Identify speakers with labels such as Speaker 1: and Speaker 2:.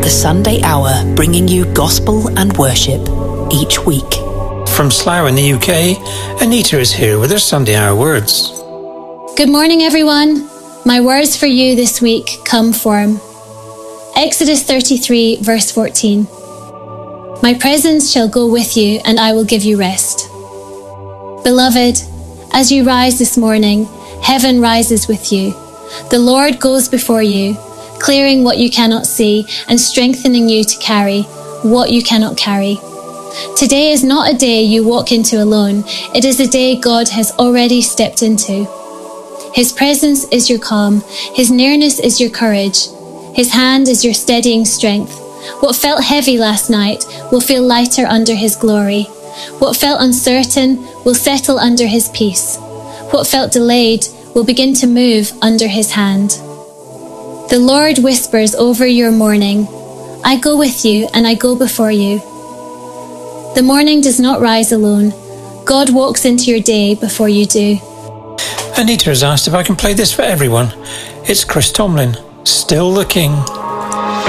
Speaker 1: The Sunday Hour, bringing you gospel and worship each week.
Speaker 2: From Slough in the UK, Anita is here with her Sunday Hour words.
Speaker 3: Good morning, everyone. My words for you this week come from Exodus 33, verse 14. My presence shall go with you, and I will give you rest. Beloved, as you rise this morning, heaven rises with you. The Lord goes before you, clearing what you cannot see and strengthening you to carry what you cannot carry. Today is not a day you walk into alone. It is a day God has already stepped into. His presence is your calm. His nearness is your courage. His hand is your steadying strength. What felt heavy last night will feel lighter under His glory. What felt uncertain will settle under His peace. What felt delayed will begin to move under His hand. The Lord whispers over your morning, I go with you and I go before you. The morning does not rise alone. God walks into your day before you do.
Speaker 2: Anita has asked if I can play this for everyone. It's Chris Tomlin, Still the King.